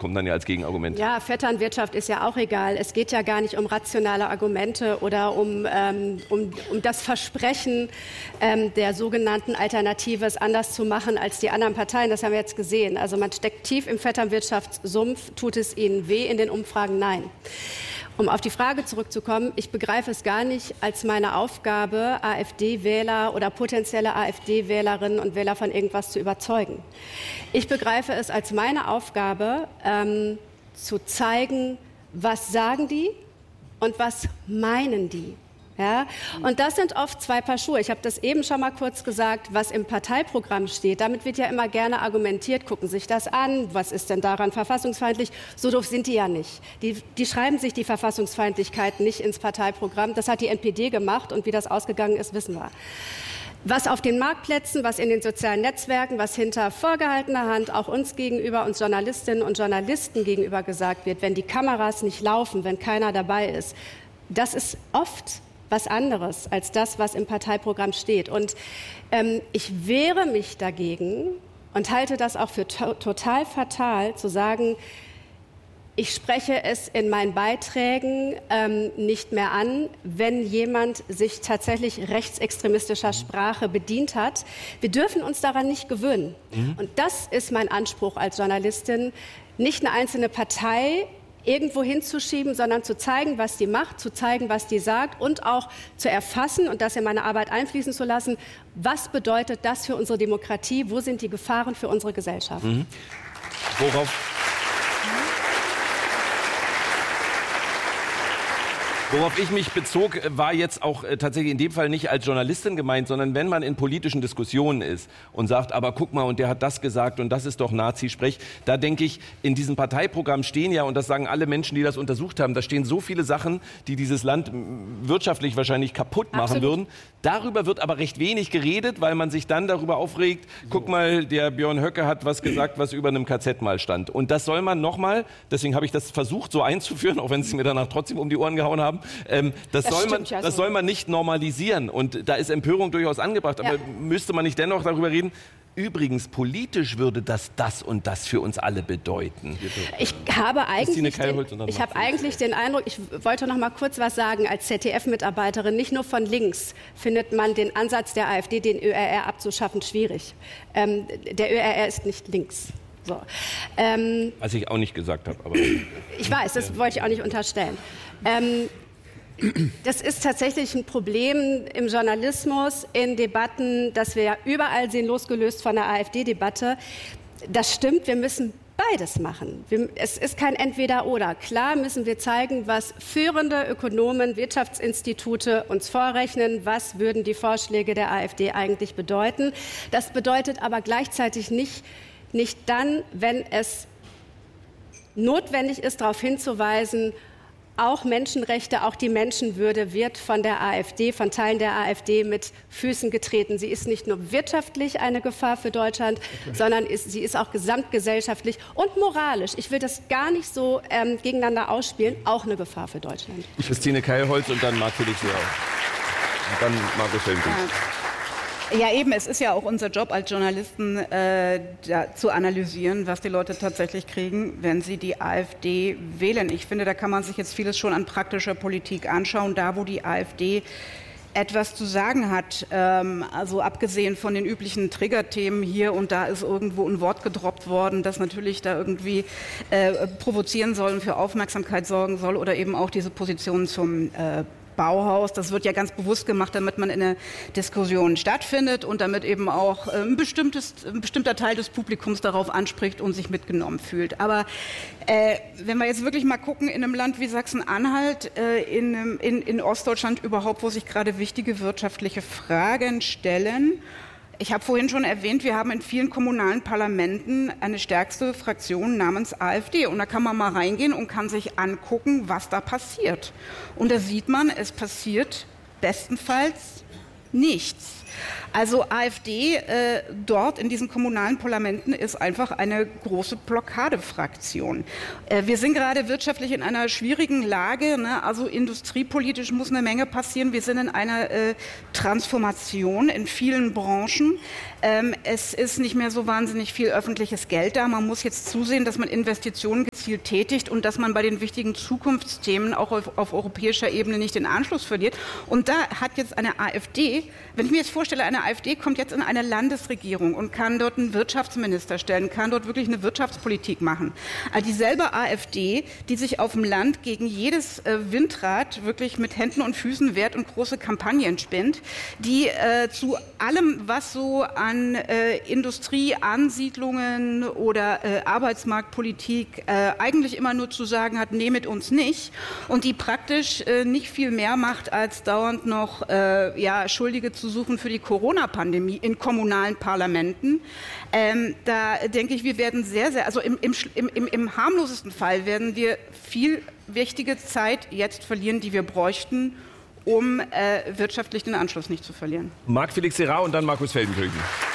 kommt dann ja als Gegenargument. Ja, Vetternwirtschaft ist ja auch egal. Es geht ja gar nicht um rationale Argumente oder um das Versprechen der sogenannten Alternative, es anders zu machen als die anderen Parteien. Das haben wir jetzt gesehen. Also man steckt tief im Vetternwirtschaftssumpf. Tut es Ihnen weh in den Umfragen? Nein. Um auf die Frage zurückzukommen, ich begreife es gar nicht als meine Aufgabe, AfD-Wähler oder potenzielle AfD-Wählerinnen und Wähler von irgendwas zu überzeugen. Ich begreife es als meine Aufgabe, zu zeigen, was sagen die und was meinen die. Ja? Und das sind oft zwei Paar Schuhe. Ich habe das eben schon mal kurz gesagt, was im Parteiprogramm steht. Damit wird ja immer gerne argumentiert, gucken sich das an, was ist denn daran verfassungsfeindlich? So doof sind die ja nicht. Die schreiben sich die Verfassungsfeindlichkeit nicht ins Parteiprogramm. Das hat die NPD gemacht und wie das ausgegangen ist, wissen wir. Was auf den Marktplätzen, was in den sozialen Netzwerken, was hinter vorgehaltener Hand auch uns gegenüber, uns Journalistinnen und Journalisten gegenüber gesagt wird, wenn die Kameras nicht laufen, wenn keiner dabei ist, das ist oft was anderes als das, was im Parteiprogramm steht. Und ich wehre mich dagegen und halte das auch für total fatal, zu sagen, ich spreche es in meinen Beiträgen nicht mehr an, wenn jemand sich tatsächlich rechtsextremistischer Sprache bedient hat. Wir dürfen uns daran nicht gewöhnen. Und das ist mein Anspruch als Journalistin, nicht eine einzelne Partei irgendwo hinzuschieben, sondern zu zeigen, was die macht, zu zeigen, was die sagt und auch zu erfassen und das in meine Arbeit einfließen zu lassen. Was bedeutet das für unsere Demokratie? Wo sind die Gefahren für unsere Gesellschaft? Worauf ich mich bezog, war jetzt auch tatsächlich in dem Fall nicht als Journalistin gemeint, sondern wenn man in politischen Diskussionen ist und sagt, aber guck mal, und der hat das gesagt und das ist doch Nazi-Sprech, da denke ich, in diesem Parteiprogramm stehen ja, und das sagen alle Menschen, die das untersucht haben, da stehen so viele Sachen, die dieses Land wirtschaftlich wahrscheinlich kaputt machen würden. Darüber wird aber recht wenig geredet, weil man sich dann darüber aufregt, guck mal, der Björn Höcke hat was gesagt, was über einem KZ mal stand. Und das soll man nochmal, deswegen habe ich das versucht so einzuführen, auch wenn sie mir danach trotzdem um die Ohren gehauen haben, das soll man nicht normalisieren. Und da ist Empörung durchaus angebracht. Aber müsste man nicht dennoch darüber reden, übrigens, politisch würde das und das für uns alle bedeuten. Ich habe eigentlich den Eindruck, ich wollte noch mal kurz was sagen, als ZDF-Mitarbeiterin, nicht nur von links findet man den Ansatz der AfD, den ÖRR abzuschaffen, schwierig. Der ÖRR ist nicht links. So. Was ich auch nicht gesagt habe. Aber ich weiß, das wollte ich auch nicht unterstellen. Das ist tatsächlich ein Problem im Journalismus, in Debatten, das wir ja überall sehen, losgelöst von der AfD-Debatte. Das stimmt, wir müssen beides machen. Es ist kein Entweder-Oder. Klar müssen wir zeigen, was führende Ökonomen, Wirtschaftsinstitute uns vorrechnen, was würden die Vorschläge der AfD eigentlich bedeuten. Das bedeutet aber gleichzeitig nicht dann, wenn es notwendig ist, darauf hinzuweisen, auch Menschenrechte, auch die Menschenwürde wird von der AfD, von Teilen der AfD mit Füßen getreten. Sie ist nicht nur wirtschaftlich eine Gefahr für Deutschland, sondern sie ist auch gesamtgesellschaftlich und moralisch. Ich will das gar nicht so gegeneinander ausspielen, auch eine Gefahr für Deutschland. Christine Keilholz und dann Marc Felix Seeau. Und dann Markus Helmich. Ja, eben, es ist ja auch unser Job als Journalisten, zu analysieren, was die Leute tatsächlich kriegen, wenn sie die AfD wählen. Ich finde, da kann man sich jetzt vieles schon an praktischer Politik anschauen, da wo die AfD etwas zu sagen hat. Also abgesehen von den üblichen Triggerthemen hier und da ist irgendwo ein Wort gedroppt worden, das natürlich da irgendwie provozieren soll und für Aufmerksamkeit sorgen soll oder eben auch diese Position zum Bauhaus. Das wird ja ganz bewusst gemacht, damit man in der Diskussion stattfindet und damit eben auch ein bestimmter Teil des Publikums darauf anspricht und sich mitgenommen fühlt. Aber wenn wir jetzt wirklich mal gucken, in einem Land wie Sachsen-Anhalt, in Ostdeutschland überhaupt, wo sich gerade wichtige wirtschaftliche Fragen stellen. Ich habe vorhin schon erwähnt, wir haben in vielen kommunalen Parlamenten eine stärkste Fraktion namens AfD. Und da kann man mal reingehen und kann sich angucken, was da passiert. Und da sieht man, es passiert bestenfalls nichts. Also AfD dort in diesen kommunalen Parlamenten ist einfach eine große Blockadefraktion. Wir sind gerade wirtschaftlich in einer schwierigen Lage, ne? Also industriepolitisch muss eine Menge passieren. Wir sind in einer Transformation in vielen Branchen. Es ist nicht mehr so wahnsinnig viel öffentliches Geld da. Man muss jetzt zusehen, dass man Investitionen gezielt tätigt und dass man bei den wichtigen Zukunftsthemen auch auf europäischer Ebene nicht den Anschluss verliert. Und da hat jetzt eine AfD, wenn ich mir jetzt vorstelle, eine AfD kommt jetzt in eine Landesregierung und kann dort einen Wirtschaftsminister stellen, kann dort wirklich eine Wirtschaftspolitik machen. Also dieselbe AfD, die sich auf dem Land gegen jedes Windrad wirklich mit Händen und Füßen wehrt und große Kampagnen spinnt, die zu allem, was so an Industrieansiedlungen oder Arbeitsmarktpolitik eigentlich immer nur zu sagen hat, nehmet uns nicht, und die praktisch nicht viel mehr macht, als dauernd noch Schuldige zu suchen für die Corona-Pandemie in kommunalen Parlamenten. Da denke ich, wir werden also im harmlosesten Fall werden wir viel wichtige Zeit jetzt verlieren, die wir bräuchten, um wirtschaftlich den Anschluss nicht zu verlieren. Marc Felix Serra und dann Markus Feldenkirchen.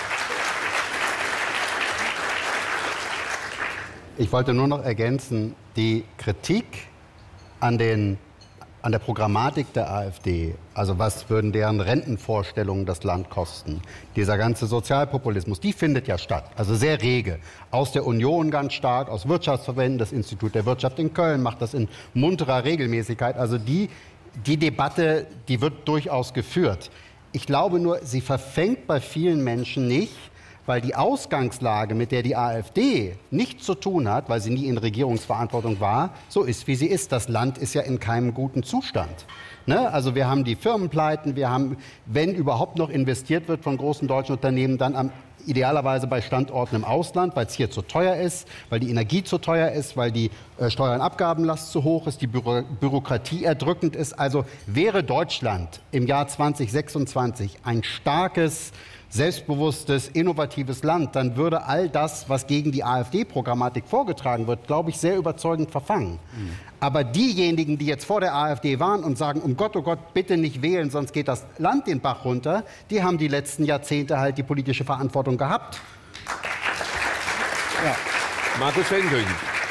Ich wollte nur noch ergänzen, die Kritik an der Programmatik der AfD, also was würden deren Rentenvorstellungen das Land kosten, dieser ganze Sozialpopulismus, die findet ja statt, also sehr rege. Aus der Union ganz stark, aus Wirtschaftsverbänden, das Institut der Wirtschaft in Köln macht das in munterer Regelmäßigkeit. Also die Debatte, die wird durchaus geführt. Ich glaube nur, sie verfängt bei vielen Menschen nicht, weil die Ausgangslage, mit der die AfD nichts zu tun hat, weil sie nie in Regierungsverantwortung war, so ist, wie sie ist. Das Land ist ja in keinem guten Zustand. Ne? Also wir haben die Firmenpleiten, wir haben, wenn überhaupt noch investiert wird von großen deutschen Unternehmen, dann idealerweise bei Standorten im Ausland, weil es hier zu teuer ist, weil die Energie zu teuer ist, weil die Steuer- und Abgabenlast zu hoch ist, die Bürokratie erdrückend ist. Also wäre Deutschland im Jahr 2026 ein starkes, selbstbewusstes, innovatives Land, dann würde all das, was gegen die AfD-Programmatik vorgetragen wird, glaube ich, sehr überzeugend verfangen. Aber diejenigen, die jetzt vor der AfD waren und sagen, oh Gott, bitte nicht wählen, sonst geht das Land den Bach runter, die haben die letzten Jahrzehnte halt die politische Verantwortung gehabt. Ja. Markus Feldenkirchen.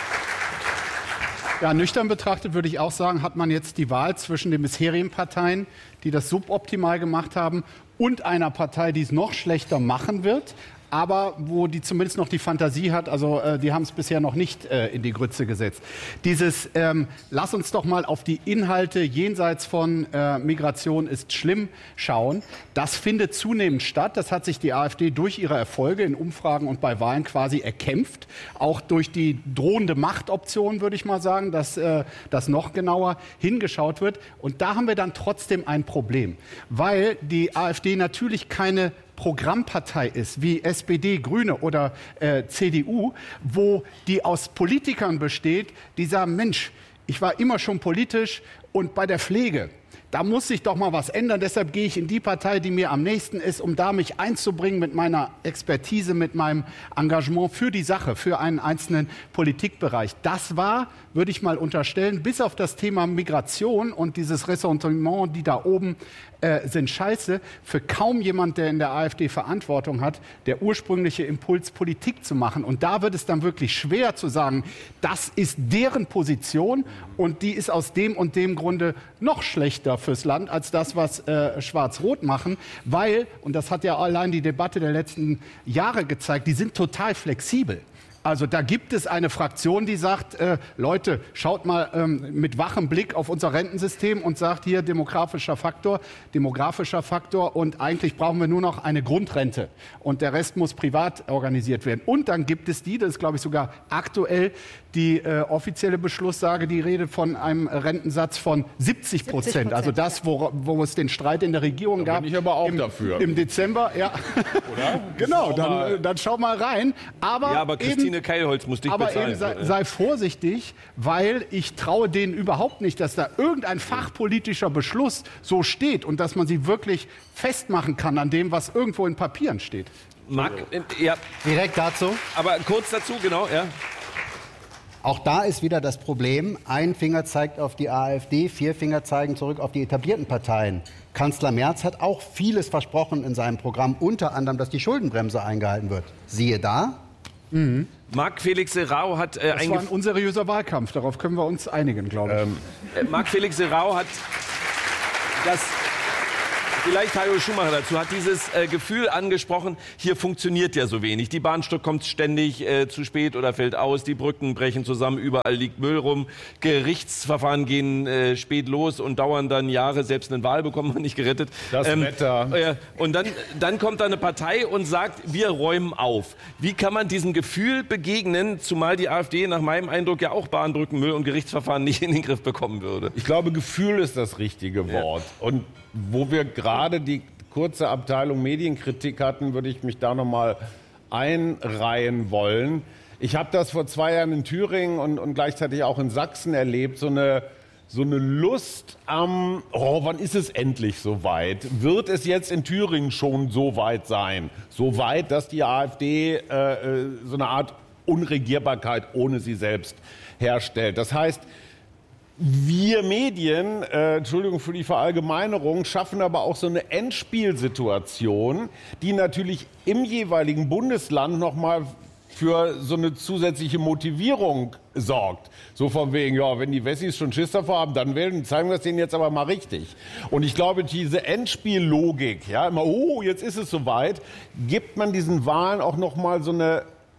Ja, nüchtern betrachtet würde ich auch sagen, hat man jetzt die Wahl zwischen den bisherigen Parteien, die das suboptimal gemacht haben, und einer Partei, die es noch schlechter machen wird, aber wo die zumindest noch die Fantasie hat, also die haben es bisher noch nicht in die Grütze gesetzt. Dieses, lass uns doch mal auf die Inhalte jenseits von Migration ist schlimm schauen, das findet zunehmend statt. Das hat sich die AfD durch ihre Erfolge in Umfragen und bei Wahlen quasi erkämpft. Auch durch die drohende Machtoption, würde ich mal sagen, dass das noch genauer hingeschaut wird. Und da haben wir dann trotzdem ein Problem, weil die AfD natürlich keine Programmpartei ist, wie SPD, Grüne oder CDU, wo die aus Politikern besteht, die sagen, Mensch, ich war immer schon politisch und bei der Pflege, da muss sich doch mal was ändern. Deshalb gehe ich in die Partei, die mir am nächsten ist, um da mich einzubringen mit meiner Expertise, mit meinem Engagement für die Sache, für einen einzelnen Politikbereich. Das war, würde ich mal unterstellen, bis auf das Thema Migration und dieses Ressentiment, die da oben sind scheiße, für kaum jemand, der in der AfD Verantwortung hat, der ursprüngliche Impuls, Politik zu machen. Und da wird es dann wirklich schwer zu sagen, das ist deren Position und die ist aus dem und dem Grunde noch schlechter fürs Land als das, was Schwarz-Rot machen, weil, und das hat ja allein die Debatte der letzten Jahre gezeigt, die sind total flexibel. Also da gibt es eine Fraktion, die sagt, Leute, schaut mal mit wachem Blick auf unser Rentensystem und sagt hier demografischer Faktor und eigentlich brauchen wir nur noch eine Grundrente und der Rest muss privat organisiert werden. Und dann gibt es das ist glaube ich sogar aktuell die offizielle Beschlusssage, die redet von einem Rentensatz von 70%. Also das, wo es den Streit in der Regierung gab. Bin ich aber auch dafür. Im Dezember, ja. Oder? Genau, dann schau mal rein. Aber Christine Keilholz muss dich bezahlen. Aber eben sei vorsichtig, weil ich traue denen überhaupt nicht, dass da irgendein fachpolitischer Beschluss so steht und dass man sie wirklich festmachen kann an dem, was irgendwo in Papieren steht. Marc, ja. Direkt dazu. Aber kurz dazu, genau, ja. Auch da ist wieder das Problem, ein Finger zeigt auf die AfD, 4 Finger zeigen zurück auf die etablierten Parteien. Kanzler Merz hat auch vieles versprochen in seinem Programm, unter anderem, dass die Schuldenbremse eingehalten wird. Siehe da. Marc Felix Serrao hat Das war ein unseriöser Wahlkampf, darauf können wir uns einigen, glaube ich. Marc Felix Serrao hat das, vielleicht Hajo Schumacher dazu, hat dieses Gefühl angesprochen, hier funktioniert ja so wenig. Die Bahnstrecke kommt ständig zu spät oder fällt aus, die Brücken brechen zusammen, überall liegt Müll rum, Gerichtsverfahren gehen spät los und dauern dann Jahre, selbst eine Wahl bekommt man nicht gerettet. Das Wetter. Und dann kommt da eine Partei und sagt, wir räumen auf. Wie kann man diesem Gefühl begegnen, zumal die AfD nach meinem Eindruck ja auch Bahnbrücken, Müll und Gerichtsverfahren nicht in den Griff bekommen würde? Ich glaube, Gefühl ist das richtige Wort. Und wo wir gerade die kurze Abteilung Medienkritik hatten, würde ich mich da noch mal einreihen wollen. Ich habe das vor 2 Jahren in Thüringen und gleichzeitig auch in Sachsen erlebt, so eine Lust am, wann ist es endlich soweit? Wird es jetzt in Thüringen schon so weit sein? So weit, dass die AfD so eine Art Unregierbarkeit ohne sie selbst herstellt. Das heißt, wir Medien, Entschuldigung für die Verallgemeinerung, schaffen aber auch so eine Endspielsituation, die natürlich im jeweiligen Bundesland noch mal für so eine zusätzliche Motivierung sorgt. So von wegen, ja, wenn die Wessis schon Schiss davor haben, dann zeigen wir es denen jetzt aber mal richtig. Und ich glaube, diese Endspiellogik, ja, immer, jetzt ist es soweit, gibt man diesen Wahlen auch noch mal so einen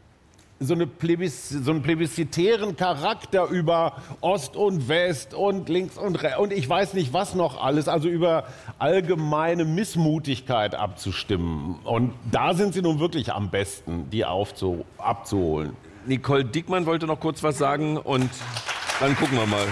plebiszitären Charakter über Ost und West und links und rechts und ich weiß nicht was noch alles, also über allgemeine Missmutigkeit abzustimmen. Und da sind sie nun wirklich am besten, die abzuholen. Nicole Diekmann wollte noch kurz was sagen und dann gucken wir mal.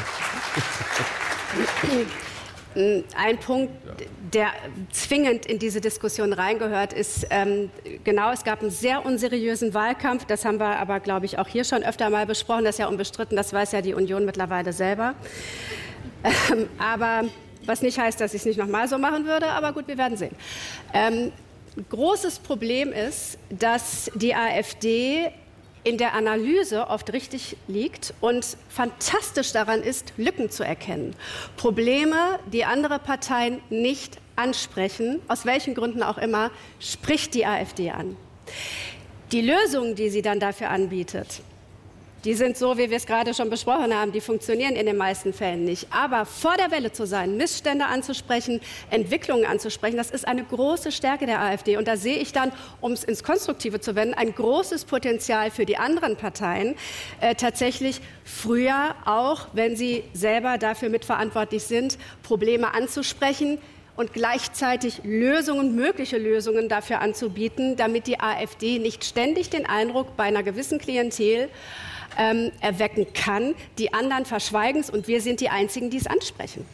Ein Punkt, der zwingend in diese Diskussion reingehört, ist, genau, es gab einen sehr unseriösen Wahlkampf. Das haben wir aber, glaube ich, auch hier schon öfter mal besprochen. Das ist ja unbestritten, das weiß ja die Union mittlerweile selber. Aber was nicht heißt, dass ich es nicht nochmal so machen würde, aber gut, wir werden sehen. Großes Problem ist, dass die AfD in der Analyse oft richtig liegt und fantastisch daran ist, Lücken zu erkennen. Probleme, die andere Parteien nicht ansprechen, aus welchen Gründen auch immer, spricht die AfD an. Die Lösungen, die sie dann dafür anbietet, die sind so, wie wir es gerade schon besprochen haben, die funktionieren in den meisten Fällen nicht. Aber vor der Welle zu sein, Missstände anzusprechen, Entwicklungen anzusprechen, das ist eine große Stärke der AfD. Und da sehe ich dann, um es ins Konstruktive zu wenden, ein großes Potenzial für die anderen Parteien, tatsächlich früher, auch wenn sie selber dafür mitverantwortlich sind, Probleme anzusprechen und gleichzeitig mögliche Lösungen dafür anzubieten, damit die AfD nicht ständig den Eindruck bei einer gewissen Klientel erwecken kann, die anderen verschweigen es und wir sind die Einzigen, die es ansprechen.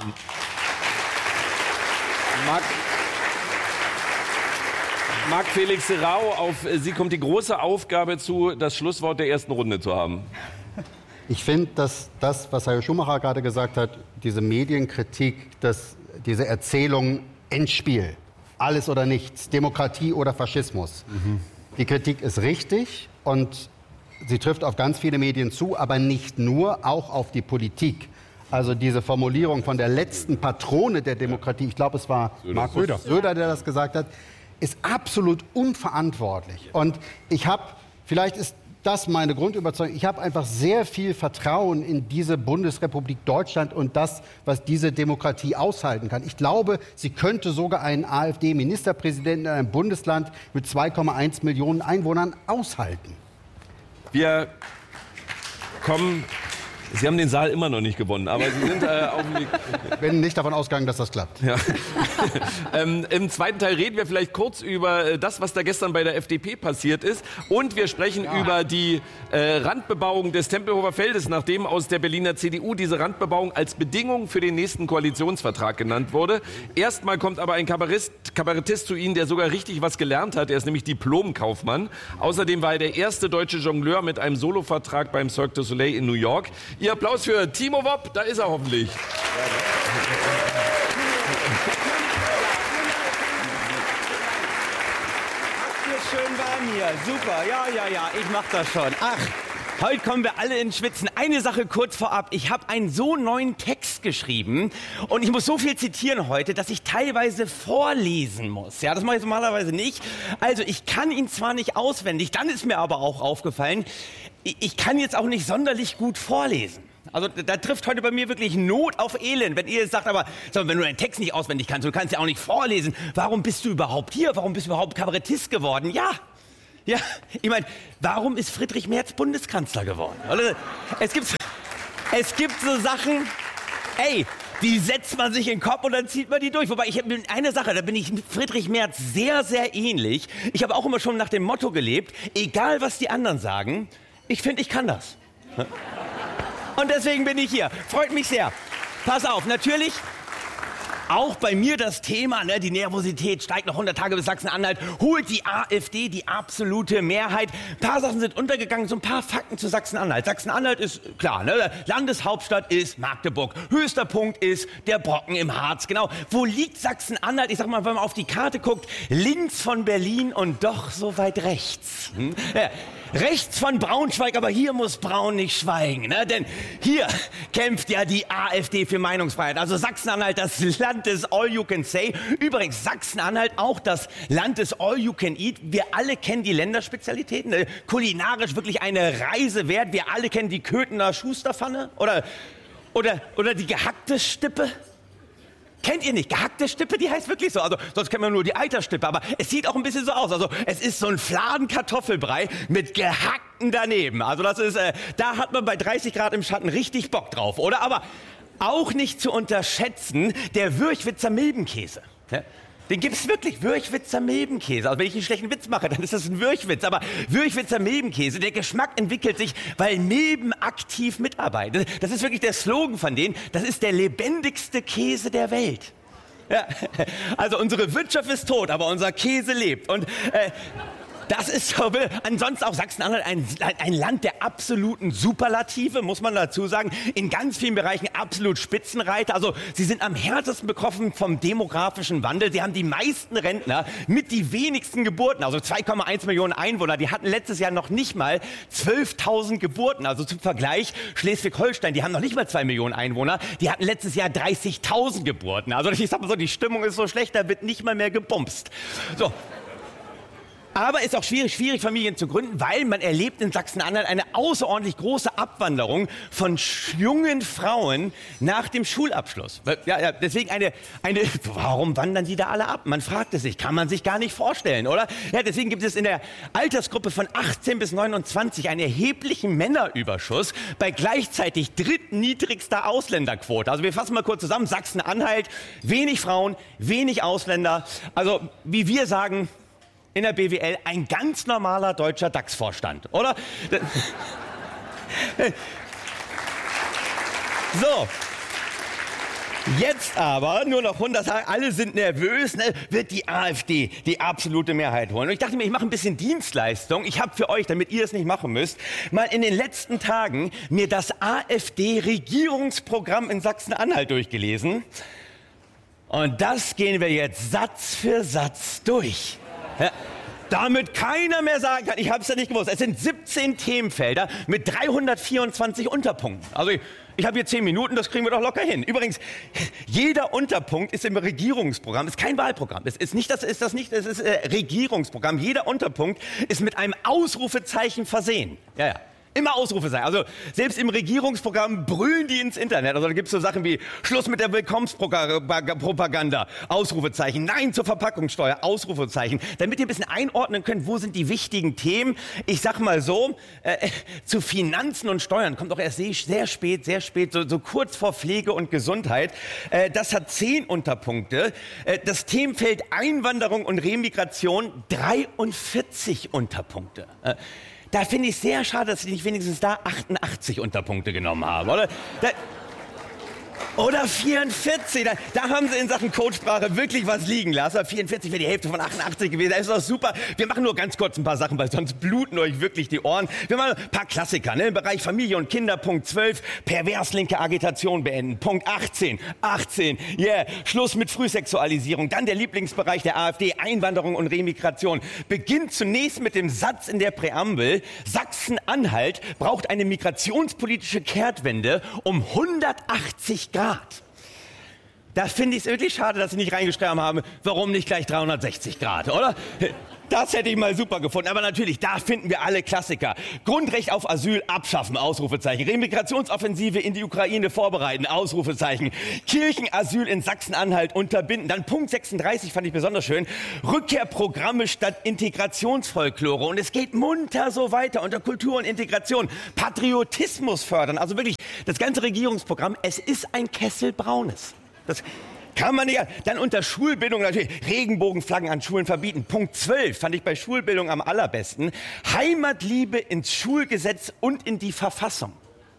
Marc Felix Serrao, auf Sie kommt die große Aufgabe zu, das Schlusswort der ersten Runde zu haben. Ich finde, dass das, was Herr Schumacher gerade gesagt hat, diese Medienkritik, diese Erzählung Endspiel, alles oder nichts, Demokratie oder Faschismus. Die Kritik ist richtig und sie trifft auf ganz viele Medien zu, aber nicht nur, auch auf die Politik. Also diese Formulierung von der letzten Patrone der Demokratie, ich glaube, es war Markus Söder, der das gesagt hat, ist absolut unverantwortlich. Und vielleicht ist das meine Grundüberzeugung, ich habe einfach sehr viel Vertrauen in diese Bundesrepublik Deutschland und das, was diese Demokratie aushalten kann. Ich glaube, sie könnte sogar einen AfD-Ministerpräsidenten in einem Bundesland mit 2,1 Millionen Einwohnern aushalten. Wir kommen. Sie haben den Saal immer noch nicht gewonnen, aber Sie sind auf dem Weg. Ich bin nicht davon ausgegangen, dass das klappt. Ja. Im zweiten Teil reden wir vielleicht kurz über das, was da gestern bei der FDP passiert ist. Und wir sprechen über die Randbebauung des Tempelhofer Feldes, nachdem aus der Berliner CDU diese Randbebauung als Bedingung für den nächsten Koalitionsvertrag genannt wurde. Erstmal kommt aber ein Kabarettist zu Ihnen, der sogar richtig was gelernt hat. Er ist nämlich Diplomkaufmann. Außerdem war er der erste deutsche Jongleur mit einem Solovertrag beim Cirque du Soleil in New York. Ihr Applaus für Timo Wopp, da ist er hoffentlich. Habt ihr schön bei mir, super, ja, ich mach das schon. Ach, Heute kommen wir alle ins Schwitzen. Eine Sache kurz vorab. Ich habe einen so neuen Text geschrieben und ich muss so viel zitieren heute, dass ich teilweise vorlesen muss. Ja, das mache ich normalerweise nicht. Also ich kann ihn zwar nicht auswendig, dann ist mir aber auch aufgefallen, ich kann jetzt auch nicht sonderlich gut vorlesen. Also da trifft heute bei mir wirklich Not auf Elend, wenn ihr jetzt sagt, aber sag mal, wenn du deinen Text nicht auswendig kannst, du kannst ja auch nicht vorlesen, warum bist du überhaupt hier? Warum bist du überhaupt Kabarettist geworden? Ja, ich meine, warum ist Friedrich Merz Bundeskanzler geworden? Es gibt so Sachen, die setzt man sich in den Kopf und dann zieht man die durch. Wobei, eine Sache, da bin ich Friedrich Merz sehr, sehr ähnlich. Ich habe auch immer schon nach dem Motto gelebt, egal was die anderen sagen, ich finde, ich kann das. Und deswegen bin ich hier. Freut mich sehr. Pass auf, natürlich auch bei mir das Thema, ne, die Nervosität steigt noch 100 Tage bis Sachsen-Anhalt, holt die AfD die absolute Mehrheit. Ein paar Sachen sind untergegangen, so ein paar Fakten zu Sachsen-Anhalt. Sachsen-Anhalt ist klar, ne, Landeshauptstadt ist Magdeburg. Höchster Punkt ist der Brocken im Harz. Genau, wo liegt Sachsen-Anhalt? Ich sag mal, wenn man auf die Karte guckt, links von Berlin und doch so weit rechts. Ja. Rechts von Braunschweig, aber hier muss Braun nicht schweigen, ne? Denn hier kämpft ja die AfD für Meinungsfreiheit. Also Sachsen-Anhalt, das Land des All-You-Can-Say. Übrigens Sachsen-Anhalt auch das Land des All-You-Can-Eat. Wir alle kennen die Länderspezialitäten. Kulinarisch wirklich eine Reise wert. Wir alle kennen die Köthener Schusterpfanne oder die gehackte Stippe. Kennt ihr nicht? Gehackte Stippe, die heißt wirklich so. Also, sonst kennt man nur die Eiterstippe, aber es sieht auch ein bisschen so aus. Also, es ist so ein Fladen-Kartoffelbrei mit gehackten daneben. Also, das ist, da hat man bei 30 Grad im Schatten richtig Bock drauf, oder? Aber auch nicht zu unterschätzen, der Würchwitzer Milbenkäse. Ja? Den gibt's wirklich, Würchwitzer Milbenkäse. Also wenn ich einen schlechten Witz mache, dann ist das ein Würchwitz. Aber Würchwitzer Milbenkäse, der Geschmack entwickelt sich, weil Milben aktiv mitarbeiten. Das ist wirklich der Slogan von denen. Das ist der lebendigste Käse der Welt. Ja. Also unsere Wirtschaft ist tot, aber unser Käse lebt. Und das ist so, ansonsten auch Sachsen-Anhalt ein Land der absoluten Superlative, muss man dazu sagen. In ganz vielen Bereichen absolut Spitzenreiter. Also sie sind am härtesten betroffen vom demografischen Wandel. Sie haben die meisten Rentner mit die wenigsten Geburten. Also 2,1 Millionen Einwohner. Die hatten letztes Jahr noch nicht mal 12.000 Geburten. Also zum Vergleich Schleswig-Holstein, die haben noch nicht mal 2 Millionen Einwohner. Die hatten letztes Jahr 30.000 Geburten. Also ich sag mal so, die Stimmung ist so schlecht, da wird nicht mal mehr gebumst. So. Aber ist auch schwierig, Familien zu gründen, weil man erlebt in Sachsen-Anhalt eine außerordentlich große Abwanderung von jungen Frauen nach dem Schulabschluss. Ja, deswegen warum wandern die da alle ab? Man fragt es sich, kann man sich gar nicht vorstellen, oder? Ja, deswegen gibt es in der Altersgruppe von 18 bis 29 einen erheblichen Männerüberschuss bei gleichzeitig drittniedrigster Ausländerquote. Also wir fassen mal kurz zusammen, Sachsen-Anhalt, wenig Frauen, wenig Ausländer. Also wie wir sagen, in der BWL ein ganz normaler deutscher DAX-Vorstand, oder? So. Jetzt aber, nur noch 100 Tage, alle sind nervös, ne, wird die AfD die absolute Mehrheit holen. Und ich dachte mir, ich mache ein bisschen Dienstleistung. Ich habe für euch, damit ihr es nicht machen müsst, mal in den letzten Tagen mir das AfD-Regierungsprogramm in Sachsen-Anhalt durchgelesen. Und das gehen wir jetzt Satz für Satz durch. Ja, damit keiner mehr sagen kann, ich habe es ja nicht gewusst. Es sind 17 Themenfelder mit 324 Unterpunkten. Also ich habe hier 10 Minuten, das kriegen wir doch locker hin. Übrigens, jeder Unterpunkt ist im Regierungsprogramm, ist kein Wahlprogramm. Es ist Regierungsprogramm. Jeder Unterpunkt ist mit einem Ausrufezeichen versehen. Ja. Immer Ausrufezeichen. Also selbst im Regierungsprogramm brüllen die ins Internet. Also da gibt es so Sachen wie Schluss mit der Willkommenspropaganda, Ausrufezeichen, Nein zur Verpackungssteuer, Ausrufezeichen. Damit ihr ein bisschen einordnen könnt, wo sind die wichtigen Themen. Ich sag mal so, zu Finanzen und Steuern kommt doch erst sehr spät, so kurz vor Pflege und Gesundheit. Das hat 10 Unterpunkte. Das Themenfeld Einwanderung und Remigration 43 Unterpunkte. Da finde ich sehr schade, dass Sie nicht wenigstens da 88 Unterpunkte genommen haben, oder? Oder 44, da haben sie in Sachen Codesprache wirklich was liegen lassen. 44 wäre die Hälfte von 88 gewesen, das ist doch super. Wir machen nur ganz kurz ein paar Sachen, weil sonst bluten euch wirklich die Ohren. Wir machen ein paar Klassiker, ne? Im Bereich Familie und Kinder, Punkt 12, perverslinke Agitation beenden. Punkt 18, Schluss mit Frühsexualisierung. Dann der Lieblingsbereich der AfD, Einwanderung und Remigration. Beginnt zunächst mit dem Satz in der Präambel, Sachsen-Anhalt braucht eine migrationspolitische Kehrtwende um 180 Grad. Da finde ich es wirklich schade, dass Sie nicht reingeschrieben haben, warum nicht gleich 360 Grad, oder? Das hätte ich mal super gefunden. Aber natürlich, da finden wir alle Klassiker. Grundrecht auf Asyl abschaffen, Ausrufezeichen. Remigrationsoffensive in die Ukraine vorbereiten, Ausrufezeichen. Kirchenasyl in Sachsen-Anhalt unterbinden. Dann Punkt 36 fand ich besonders schön. Rückkehrprogramme statt Integrationsfolklore. Und es geht munter so weiter unter Kultur und Integration. Patriotismus fördern. Also wirklich, das ganze Regierungsprogramm, es ist ein Kessel Braunes. Das kann man nicht. Dann unter Schulbildung natürlich Regenbogenflaggen an Schulen verbieten. Punkt 12 fand ich bei Schulbildung am allerbesten. Heimatliebe ins Schulgesetz und in die Verfassung.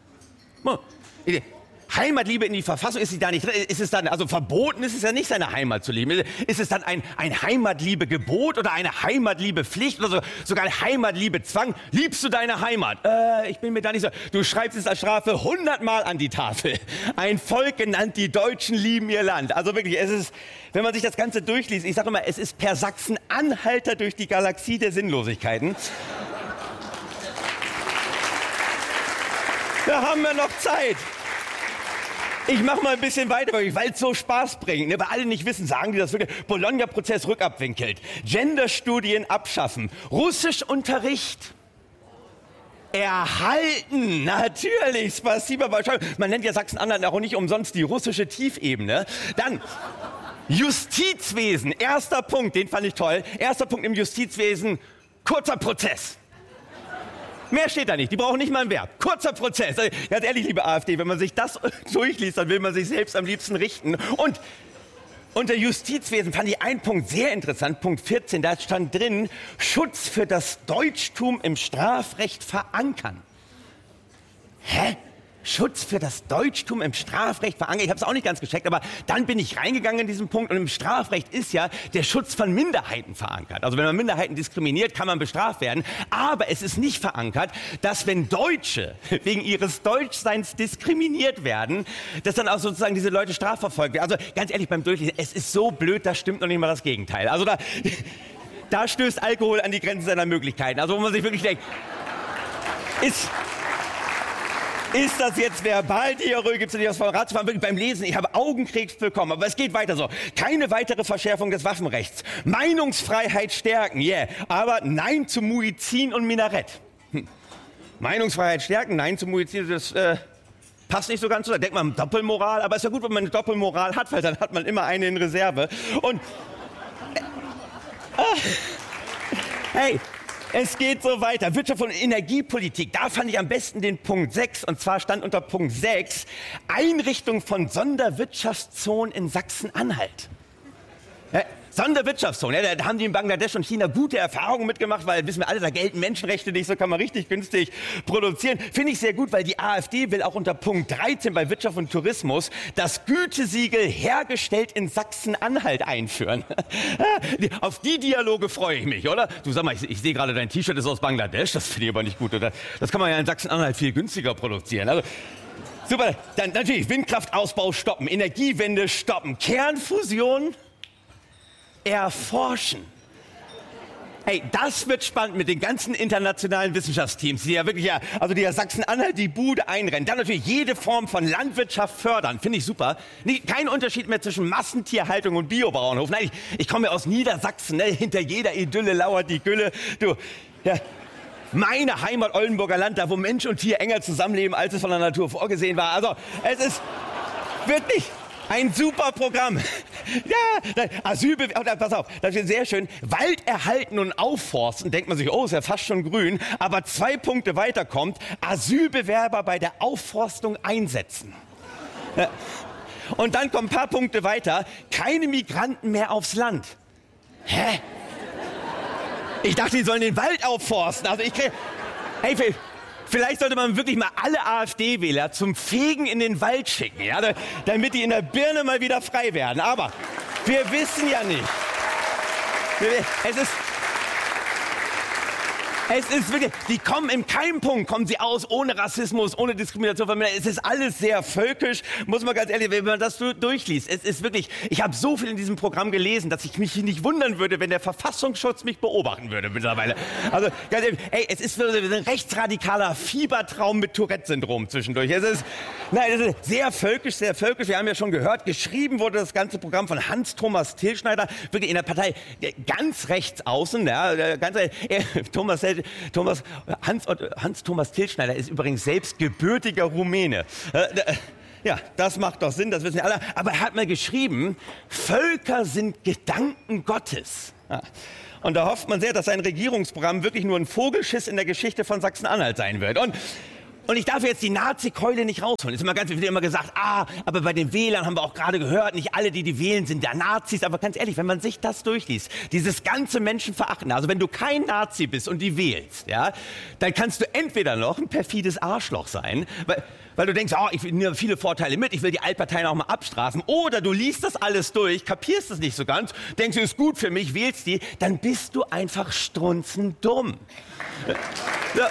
Heimatliebe in die Verfassung, ist sie da nicht drin? Ist es dann, also verboten ist es ja nicht, seine Heimat zu lieben. Ist es dann ein Heimatliebegebot oder eine Heimatliebepflicht oder sogar ein Heimatliebezwang? Liebst du deine Heimat? Ich bin mir da nicht so. Du schreibst es als Strafe 100-mal an die Tafel. Ein Volk genannt, die Deutschen lieben ihr Land. Also wirklich, es ist, wenn man sich das Ganze durchliest, ich sage immer, es ist per Sachsen-Anhalter durch die Galaxie der Sinnlosigkeiten. Da haben wir noch Zeit. Ich mache mal ein bisschen weiter, weil es so Spaß bringt. Ne? Weil alle nicht wissen, sagen die das wirklich. Bologna-Prozess rückabwinkelt. Genderstudien abschaffen. Russischunterricht erhalten. Natürlich. Spasiba. Man nennt ja Sachsen-Anhalt auch nicht umsonst die russische Tiefebene. Dann Justizwesen. Erster Punkt, den fand ich toll. Erster Punkt im Justizwesen. Kurzer Prozess. Mehr steht da nicht. Die brauchen nicht mal ein Verb. Kurzer Prozess. Also, ganz ehrlich, liebe AfD, wenn man sich das durchliest, dann will man sich selbst am liebsten richten. Und unter Justizwesen fand ich einen Punkt sehr interessant. Punkt 14, da stand drin, Schutz für das Deutschtum im Strafrecht verankern. Hä? Schutz für das Deutschtum im Strafrecht verankern. Ich habe es auch nicht ganz gecheckt, aber dann bin ich reingegangen in diesen Punkt und im Strafrecht ist ja der Schutz von Minderheiten verankert. Also wenn man Minderheiten diskriminiert, kann man bestraft werden. Aber es ist nicht verankert, dass wenn Deutsche wegen ihres Deutschseins diskriminiert werden, dass dann auch sozusagen diese Leute strafverfolgt werden. Also ganz ehrlich, beim Durchlesen, es ist so blöd, da stimmt noch nicht mal das Gegenteil. Also da stößt Alkohol an die Grenzen seiner Möglichkeiten. Also wo man sich wirklich denkt, ist das jetzt Verbaldiarrhoe? Gibt es nicht was vom Ratsfahren? Wirklich beim Lesen, ich habe Augenkrebs bekommen. Aber es geht weiter so. Keine weitere Verschärfung des Waffenrechts. Meinungsfreiheit stärken, aber Nein zu Muezzin und Minarett. Meinungsfreiheit stärken, Nein zu Muezzin, das passt nicht so ganz zusammen. Denkt man Doppelmoral, aber ist ja gut, wenn man eine Doppelmoral hat, weil dann hat man immer eine in Reserve. Und hey, es geht so weiter. Wirtschaft und Energiepolitik, da fand ich am besten den Punkt 6. Und zwar stand unter Punkt 6 Einrichtung von Sonderwirtschaftszonen in Sachsen-Anhalt. Sonderwirtschaftszonen, da haben die in Bangladesch und China gute Erfahrungen mitgemacht, weil, wissen wir alle, da gelten Menschenrechte nicht, so kann man richtig günstig produzieren. Finde ich sehr gut, weil die AfD will auch unter Punkt 13 bei Wirtschaft und Tourismus das Gütesiegel hergestellt in Sachsen-Anhalt einführen. Auf die Dialoge freue ich mich, oder? Du sag mal, ich sehe gerade, dein T-Shirt ist aus Bangladesch, das finde ich aber nicht gut, oder? Das kann man ja in Sachsen-Anhalt viel günstiger produzieren. Also, super, dann natürlich Windkraftausbau stoppen, Energiewende stoppen, Kernfusion erforschen. Hey, das wird spannend mit den ganzen internationalen Wissenschaftsteams, die ja wirklich also die ja Sachsen-Anhalt die Bude einrennen. Dann natürlich jede Form von Landwirtschaft fördern, finde ich super. Kein Unterschied mehr zwischen Massentierhaltung und Biobauernhof. Nein, ich komme ja aus Niedersachsen, ne? Hinter jeder Idylle lauert die Gülle. Du, ja. Meine Heimat Oldenburger Land, da wo Mensch und Tier enger zusammenleben, als es von der Natur vorgesehen war. Also, es ist wirklich ein super Programm. Ja, pass auf, das ist sehr schön. Wald erhalten und aufforsten, denkt man sich, oh, ist ja fast schon grün. Aber 2 Punkte weiter kommt, Asylbewerber bei der Aufforstung einsetzen. Ja. Und dann kommen ein paar Punkte weiter, keine Migranten mehr aufs Land. Hä? Ich dachte, die sollen den Wald aufforsten. Also ich kriege... Hey, vielleicht sollte man wirklich mal alle AfD-Wähler zum Fegen in den Wald schicken, ja, damit die in der Birne mal wieder frei werden. Aber wir wissen ja nicht. Es ist wirklich, die kommen in keinem Punkt, kommen sie aus ohne Rassismus, ohne Diskrimination. Es ist alles sehr völkisch, muss man ganz ehrlich, wenn man das durchliest. Es ist wirklich, ich habe so viel in diesem Programm gelesen, dass ich mich nicht wundern würde, wenn der Verfassungsschutz mich beobachten würde mittlerweile. Also ganz ehrlich, es ist so ein rechtsradikaler Fiebertraum mit Tourette-Syndrom zwischendurch. Es ist sehr völkisch, sehr völkisch. Wir haben ja schon gehört, geschrieben wurde das ganze Programm von Hans-Thomas Tilschneider, wirklich in der Partei ganz rechts außen. Ja, Hans-Thomas Tilschneider ist übrigens selbst gebürtiger Rumäne. Ja, das macht doch Sinn, das wissen wir alle. Aber er hat mal geschrieben, Völker sind Gedanken Gottes. Ja. Und da hofft man sehr, dass sein Regierungsprogramm wirklich nur ein Vogelschiss in der Geschichte von Sachsen-Anhalt sein wird. Und ich darf jetzt die Nazi-Keule nicht rausholen. Es ist immer wird immer gesagt, aber bei den Wählern haben wir auch gerade gehört, nicht alle, die wählen, sind ja Nazis. Aber ganz ehrlich, wenn man sich das durchliest, dieses ganze Menschenverachten, also wenn du kein Nazi bist und die wählst, ja, dann kannst du entweder noch ein perfides Arschloch sein, weil du denkst, ich nehme viele Vorteile mit, ich will die Altparteien auch mal abstrafen. Oder du liest das alles durch, kapierst es nicht so ganz, denkst du, ist gut für mich, wählst die, dann bist du einfach strunzendumm. Ja,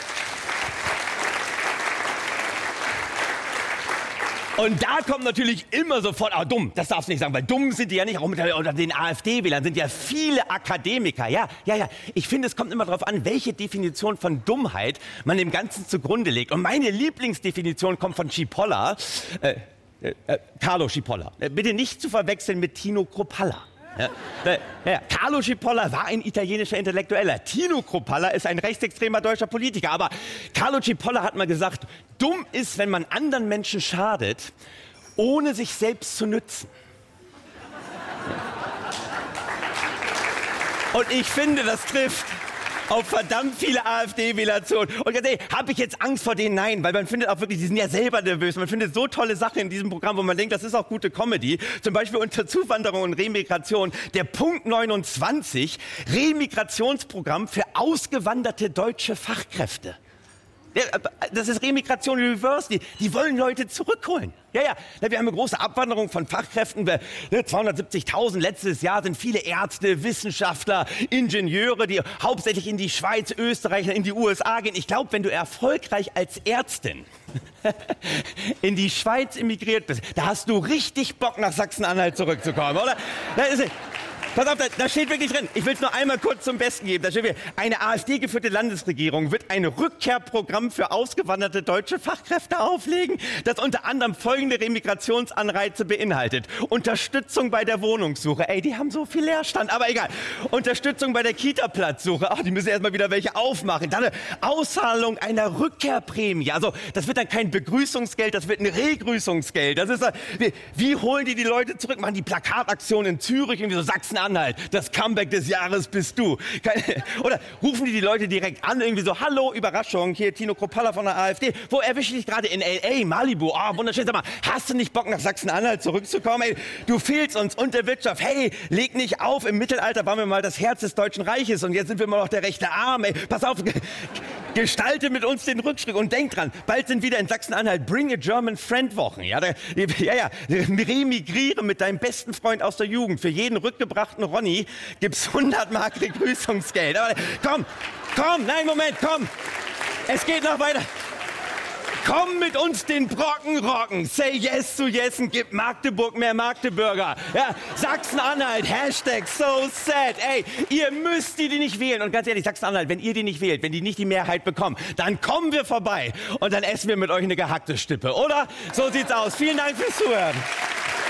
Und da kommt natürlich immer sofort, dumm, das darfst du nicht sagen, weil dumm sind die ja nicht, auch unter den AfD-Wählern sind ja viele Akademiker. Ja, ich finde, es kommt immer darauf an, welche Definition von Dummheit man dem Ganzen zugrunde legt. Und meine Lieblingsdefinition kommt von Cipolla, Carlo Cipolla. Bitte nicht zu verwechseln mit Tino Kruppalla. Carlo Cipolla war ein italienischer Intellektueller. Tino Kruppalla ist ein rechtsextremer deutscher Politiker. Aber Carlo Cipolla hat mal gesagt, dumm ist, wenn man anderen Menschen schadet, ohne sich selbst zu nützen. Und ich finde, das trifft auf verdammt viele AfD-Wähler zu. Und ganz ehrlich, habe ich jetzt Angst vor denen? Nein, weil man findet auch wirklich, die sind ja selber nervös. Man findet so tolle Sachen in diesem Programm, wo man denkt, das ist auch gute Comedy. Zum Beispiel unter Zuwanderung und Remigration. Der Punkt 29, Remigrationsprogramm für ausgewanderte deutsche Fachkräfte. Das ist Remigration Reverse. Die wollen Leute zurückholen. Ja, wir haben eine große Abwanderung von Fachkräften. 270.000 letztes Jahr sind viele Ärzte, Wissenschaftler, Ingenieure, die hauptsächlich in die Schweiz, Österreich, in die USA gehen. Ich glaube, wenn du erfolgreich als Ärztin in die Schweiz emigriert bist, da hast du richtig Bock, nach Sachsen-Anhalt zurückzukommen, oder? Pass auf, da steht wirklich drin, ich will es nur einmal kurz zum Besten geben, da steht wirklich, eine AfD-geführte Landesregierung wird ein Rückkehrprogramm für ausgewanderte deutsche Fachkräfte auflegen, das unter anderem folgende Remigrationsanreize beinhaltet. Unterstützung bei der Wohnungssuche, die haben so viel Leerstand, aber egal. Unterstützung bei der Kita-Platzsuche, die müssen erstmal wieder welche aufmachen. Dann eine Auszahlung einer Rückkehrprämie, also das wird dann kein Begrüßungsgeld, das wird ein Regrüßungsgeld. Das ist, wie holen die Leute zurück? Machen die Plakataktion in Zürich, irgendwie so Sachsen-Anhalt, das Comeback des Jahres bist du. Oder rufen die Leute direkt an, irgendwie so, hallo, Überraschung, hier Tino Kruppalla von der AfD. Wo erwische ich dich gerade? In L.A., Malibu. Wunderschön. Sag mal, hast du nicht Bock, nach Sachsen-Anhalt zurückzukommen? Du fehlst uns und der Wirtschaft. Hey, leg nicht auf, im Mittelalter waren wir mal das Herz des Deutschen Reiches und jetzt sind wir immer noch der rechte Arm. Pass auf, gestalte mit uns den Rückschritt und denk dran, bald sind wieder in Sachsen-Anhalt Bring a German Friend Wochen. Remigriere mit deinem besten Freund aus der Jugend. Für jeden rückgebrachten Ronny gibt's 100 Mark Begrüßungsgeld. Aber komm, nein, Moment, komm. Es geht noch weiter. Komm mit uns den Brocken rocken. Say yes zu Jessen, gib Magdeburg mehr Magdeburger. Ja, Sachsen-Anhalt, Hashtag so sad. Ihr müsst die nicht wählen. Und ganz ehrlich, Sachsen-Anhalt, wenn ihr die nicht wählt, wenn die nicht die Mehrheit bekommen, dann kommen wir vorbei und dann essen wir mit euch eine gehackte Stippe, oder? So sieht's aus. Vielen Dank fürs Zuhören.